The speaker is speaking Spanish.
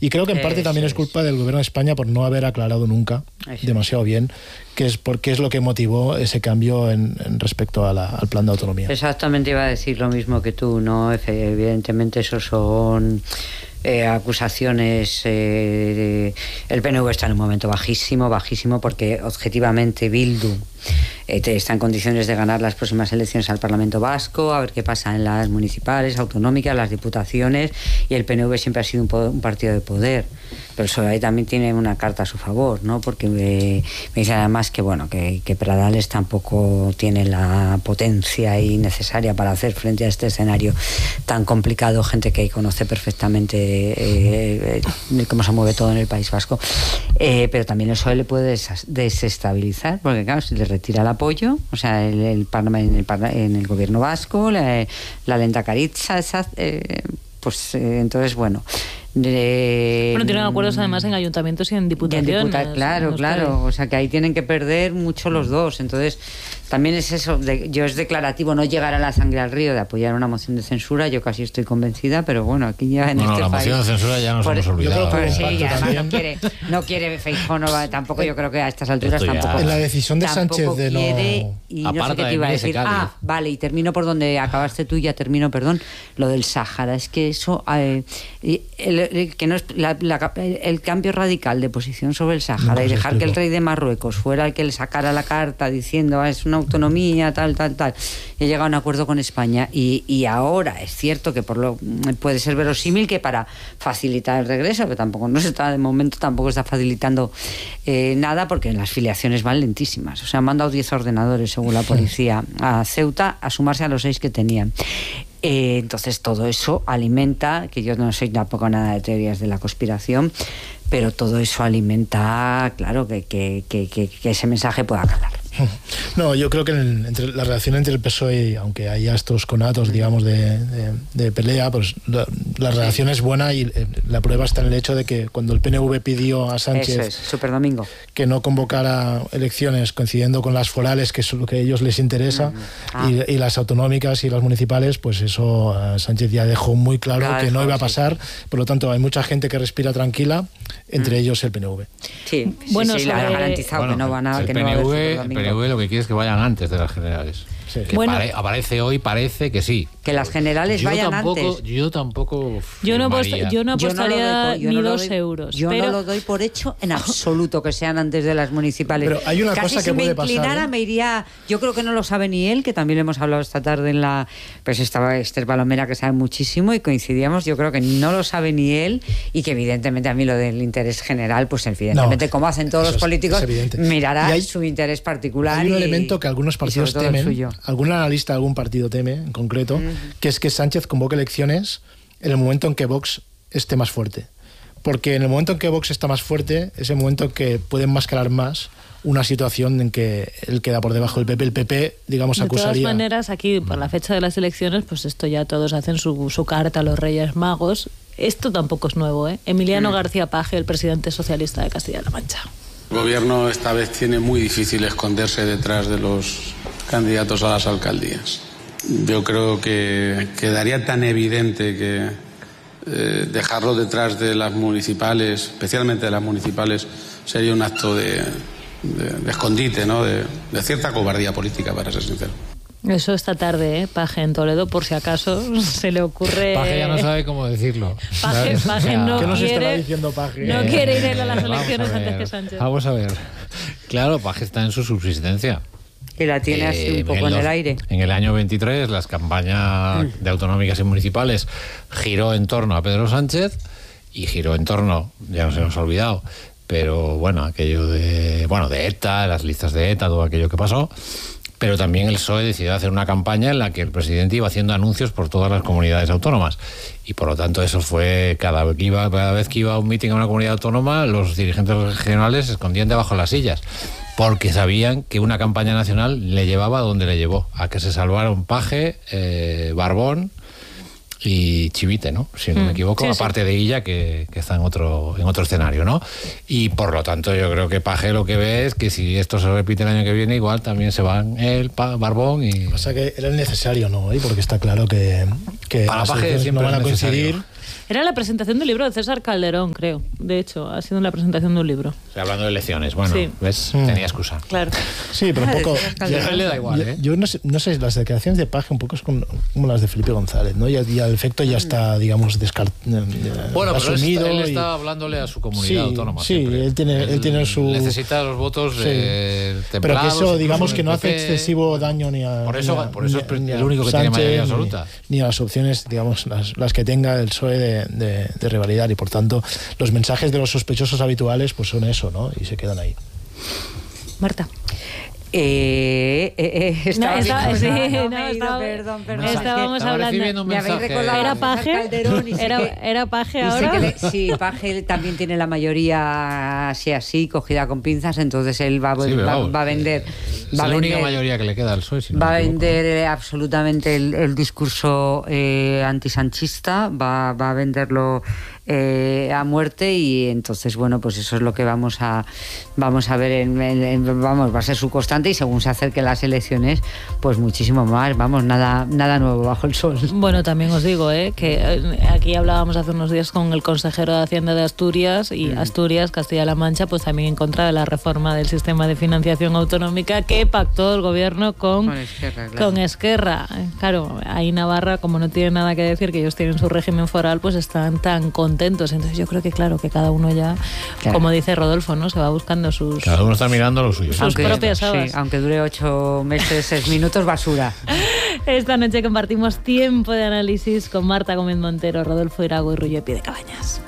Y creo que en parte también es culpa del gobierno de España por no haber aclarado nunca demasiado bien qué es lo que motivó ese cambio en respecto al plan de autonomía. Exactamente, iba a decir lo mismo que tú, ¿no? Evidentemente esos son acusaciones. El PNV está en un momento bajísimo, porque objetivamente Bildu está en condiciones de ganar las próximas elecciones al Parlamento Vasco, a ver qué pasa en las municipales, autonómicas, las diputaciones, y el PNV siempre ha sido un partido de poder. Pero el PSOE ahí también tiene una carta a su favor, ¿no? Porque me dice además que Pradales tampoco tiene la potencia ahí necesaria para hacer frente a este escenario tan complicado, gente que conoce perfectamente cómo se mueve todo en el País Vasco. Pero también el PSOE le puede desestabilizar, porque claro, si le retira el apoyo, o sea, en el gobierno vasco, la Lehendakaritza, pues entonces, bueno... tienen acuerdos además en ayuntamientos y en diputaciones. Claro, o sea que ahí tienen que perder mucho los dos. Entonces también es eso, es declarativo no llegar a la sangre al río de apoyar una moción de censura. Yo casi estoy convencida, pero bueno, aquí ya en este la país... moción de censura ya nos hemos olvidado. Sí, además no quiere Feijóo, tampoco, yo creo que a estas alturas tampoco... En la decisión de Sánchez de no... Y no sé qué te iba a decir. Vale, y termino por donde acabaste tú, perdón, lo del Sáhara. Es que eso... que no es el cambio radical de posición sobre el Sáhara y dejar que el rey de Marruecos fuera el que le sacara la carta diciendo es una autonomía, tal, y he llegado a un acuerdo con España y ahora es cierto que puede ser verosímil que para facilitar el regreso, pero tampoco de momento tampoco está facilitando nada, porque las filiaciones van lentísimas. O sea, han mandado 10 ordenadores según la policía a Ceuta a sumarse a los 6 que tenían. Entonces todo eso alimenta, que yo no soy tampoco nada de teorías de la conspiración, pero todo eso alimenta, claro, que ese mensaje pueda calar. No, yo creo que la relación entre el PSOE, aunque haya estos conatos, digamos, de pelea, pues la relación es buena, y la prueba está en el hecho de que cuando el PNV pidió a Sánchez Superdomingo, que no convocara elecciones coincidiendo con las forales, que es lo que a ellos les interesa, y las autonómicas y las municipales, pues eso Sánchez ya dejó muy claro que no iba a pasar. Por lo tanto, hay mucha gente que respira tranquila, entre ellos el PNV. Sí, la ha garantizado que no va a haber Superdomingo. El PNV lo que quiere es que vayan antes de las generales. Sí. Que aparece hoy, parece que sí. Que las generales vayan antes. Yo tampoco yo no apostaría ni 2 euros. Yo no lo doy por hecho en absoluto que sean antes de las municipales. Pero hay una cosa que puede pasar. Si me inclinara, me iría... Yo creo que no lo sabe ni él, que también lo hemos hablado esta tarde en la... Pues estaba Esther Palomera, que sabe muchísimo, y coincidíamos. Yo creo que no lo sabe ni él, y que evidentemente a mí lo del interés general, pues evidentemente, como hacen todos los políticos, mirará su interés particular. Hay un elemento que algunos partidos temen, algún analista de algún partido teme en concreto, que es que Sánchez convoque elecciones en el momento en que Vox esté más fuerte. Porque en el momento en que Vox está más fuerte, es el momento en que puede enmascarar más una situación en que él queda por debajo del PP. El PP, digamos, acusaría... De todas maneras, aquí, por la fecha de las elecciones, pues esto ya todos hacen su carta a los Reyes Magos. Esto tampoco es nuevo, ¿eh? Emiliano García Paje, el presidente socialista de Castilla-La Mancha. El gobierno esta vez tiene muy difícil esconderse detrás de los candidatos a las alcaldías. Yo creo que quedaría tan evidente que dejarlo detrás de las municipales, especialmente de las municipales, sería un acto de escondite, ¿no? De cierta cobardía política, para ser sincero. Eso esta tarde, Paje en Toledo, por si acaso se le ocurre... Paje ya no sabe cómo decirlo. Paje no ¿qué nos quiere... estará diciendo Paje? No quiere ir a las elecciones antes que Sánchez. Vamos a ver. Claro, Paje está en su subsistencia. Que la tiene así un poco en el aire. En el año 23, las campañas de autonómicas y municipales giró en torno a Pedro Sánchez, y giró en torno, ya nos hemos olvidado, pero bueno, aquello de ETA, las listas de ETA, todo aquello que pasó. Pero también el PSOE decidió hacer una campaña en la que el presidente iba haciendo anuncios por todas las comunidades autónomas, y por lo tanto eso fue cada vez que iba a un mitin a una comunidad autónoma, los dirigentes regionales se escondían debajo de las sillas, porque sabían que una campaña nacional le llevaba a donde le llevó, a que se salvaron Paje, Barbón y Chivite, ¿no? Si no me equivoco, aparte de Illa, que está en otro escenario, ¿no? Y por lo tanto yo creo que Paje lo que ve es que si esto se repite el año que viene, igual también se van él, Barbón y... O sea que era el necesario, ¿no? Porque está claro que para Paje siempre no van a coincidir. Era la presentación del libro de César Calderón, creo. De hecho, ha sido la presentación de un libro. O sea, hablando de elecciones, bueno, sí. ¿ves? Tenía excusa. Claro. Sí, pero un poco... A él le da igual, Yo no sé, las declaraciones de Paje un poco es como las de Felipe González, ¿no? Ya el efecto ya está, digamos, bueno, asumido. Pero él está hablándole a su comunidad autónoma. Sí, él tiene su... Necesita los votos templados. Pero que eso, digamos, que no hace excesivo daño ni a... Por eso es el único que Sánchez, tiene mayoría absoluta. Ni a las opciones, digamos, las que tenga el PSOE de revalidar. Y por tanto, los mensajes de los sospechosos habituales pues son eso, ¿no? Y se quedan ahí. Marta. Estábamos hablando. Me habéis recordado. ¿Era Paje? ¿Era Paje ahora? Sí, Paje también tiene la mayoría así, cogida con pinzas, entonces él va a vender. Es la única mayoría que le queda al PSOE. Va a vender absolutamente el discurso antisanchista, va a venderlo a muerte, y entonces bueno, pues eso es lo que vamos a ver va a ser su constante, y según se acerquen las elecciones pues muchísimo más, nada nuevo bajo el sol. Bueno, también os digo que aquí hablábamos hace unos días con el consejero de Hacienda de Asturias, y Asturias, Castilla-La Mancha, pues también en contra de la reforma del sistema de financiación autonómica que pactó el gobierno con Esquerra. Claro, ahí Navarra, como no tiene nada que decir, que ellos tienen su régimen foral, pues están tan contentos. Entonces yo creo que claro, que cada uno ya, como dice Rodolfo, ¿no? Se va buscando sus... Cada uno está mirando lo suyo. Sus propias habas. Sí, aunque dure 8 meses, 6 minutos, basura. Esta noche compartimos tiempo de análisis con Marta Gómez Montero, Rodolfo Irago y Rullo Pie de Cabañas.